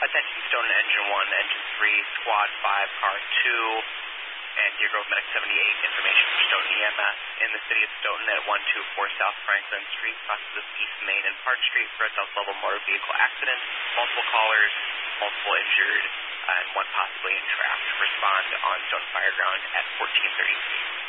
Attention Stoughton Engine 1, Engine 3, Squad 5, Car 2, and Deer Grove Medic 78. Information for Stoughton EMS in the city of Stoughton at 124 South Franklin Street, crosses of East Main and Park Street for a South-level motor vehicle accident. Multiple callers, multiple injured, and one possibly entrapped. Respond on Stoughton Fireground at 1433.